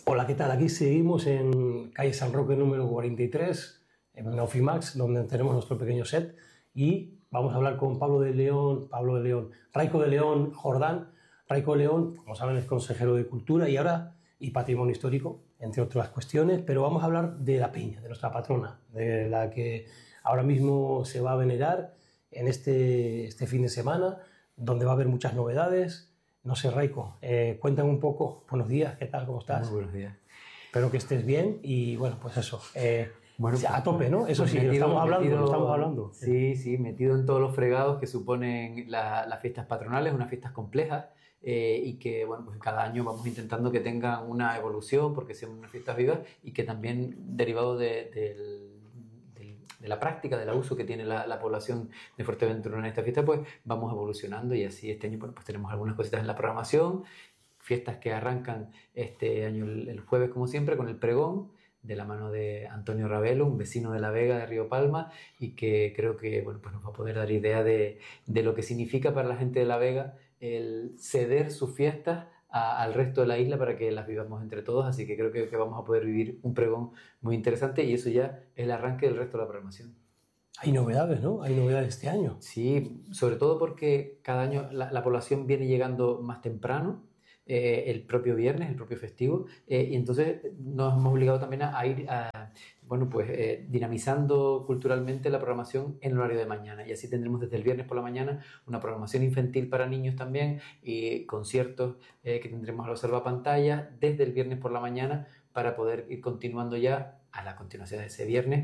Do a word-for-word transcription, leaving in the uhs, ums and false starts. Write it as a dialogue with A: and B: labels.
A: Hola, ¿qué tal? Aquí seguimos en calle San Roque número cuarenta y tres, en Ofimax, donde tenemos nuestro pequeño set, y vamos a hablar con Pablo de León, Pablo de León, Raico de León Jordán. Raico de León, como saben, es consejero de Cultura y ahora y Patrimonio Histórico, entre otras cuestiones, pero vamos a hablar de la Peña, de nuestra patrona, de la que ahora mismo se va a venerar en este, este fin de semana, donde va a haber muchas novedades. No sé, Raico, eh, cuéntame un poco. Buenos días, ¿qué tal? ¿Cómo estás?
B: Muy buenos días.
A: Espero que estés bien y, bueno, pues eso, eh,
B: bueno,
A: a
B: pues,
A: tope, ¿no? Eso
B: pues
A: sí,
B: metido,
A: lo estamos hablando,
B: metido,
A: lo estamos hablando.
B: Sí, sí, metido en todos los fregados que suponen la, las fiestas patronales, unas fiestas complejas eh, y que, bueno, pues cada año vamos intentando que tengan una evolución porque sean unas fiestas vivas y que también, derivado de, del de la práctica, del uso que tiene la, la población de Fuerteventura en esta fiesta, pues vamos evolucionando y así este año, bueno, pues tenemos algunas cositas en la programación, fiestas que arrancan este año el, el jueves como siempre con el pregón de la mano de Antonio Ravelo, un vecino de La Vega de Río Palma y que creo que, bueno, pues nos va a poder dar idea de, de lo que significa para la gente de La Vega el ceder sus fiestas a, al resto de la isla para que las vivamos entre todos, así que creo que, que vamos a poder vivir un pregón muy interesante y eso ya es el arranque del resto de la programación.
A: Hay novedades, ¿no? Hay novedades este año.
B: Sí, sobre todo porque cada año la, la población viene llegando más temprano, eh, el propio viernes, el propio festivo, eh, y entonces nos hemos obligado también a, a ir a, bueno, pues, eh, dinamizando culturalmente la programación en el horario de mañana. Y así tendremos desde el viernes por la mañana una programación infantil para niños también y conciertos eh, que tendremos a la salvapantalla desde el viernes por la mañana para poder ir continuando ya a la continuación de ese viernes